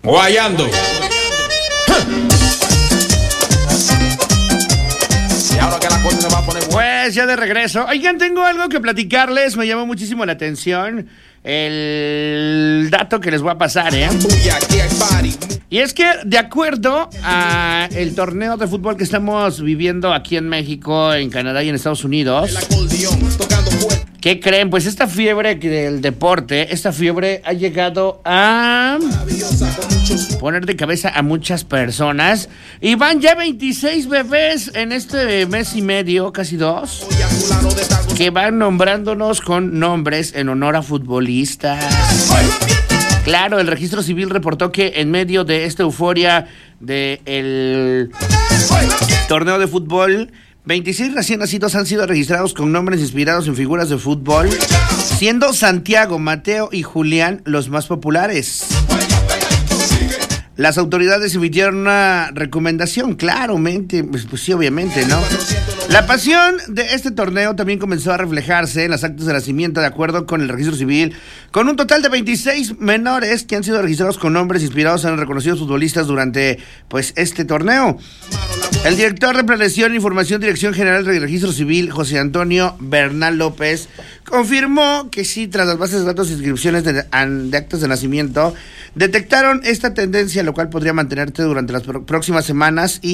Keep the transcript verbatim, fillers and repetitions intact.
Guayando. Y ahora que la cosa se va a poner... Pues ya de regreso. Oigan, tengo algo que platicarles. Me llamó muchísimo la atención el dato que les voy a pasar, ¿eh? Y es que de acuerdo a el torneo de fútbol que estamos viviendo aquí en México, en Canadá y en Estados Unidos, ¿qué creen? Pues esta fiebre del deporte, esta fiebre ha llegado a poner de cabeza a muchas personas. Y van ya veintiséis bebés en este mes y medio, casi dos, que van nombrándonos con nombres en honor a futbolistas. Claro, el registro civil reportó que en medio de esta euforia del torneo de fútbol, veintiséis recién nacidos han sido registrados con nombres inspirados en figuras de fútbol, siendo Santiago, Mateo y Julián los más populares. Las autoridades emitieron una recomendación, claramente, pues, pues sí, obviamente, ¿no? La pasión de este torneo también comenzó a reflejarse en las actas de nacimiento, de acuerdo con el registro civil, con un total de veintiséis menores que han sido registrados con nombres inspirados en reconocidos futbolistas durante, pues, este torneo. El director de Planeación, Información, Dirección General del Registro Civil, José Antonio Bernal López, confirmó que sí, tras las bases de datos e inscripciones de, de actas de nacimiento, detectaron esta tendencia, lo cual podría mantenerse durante las próximas semanas y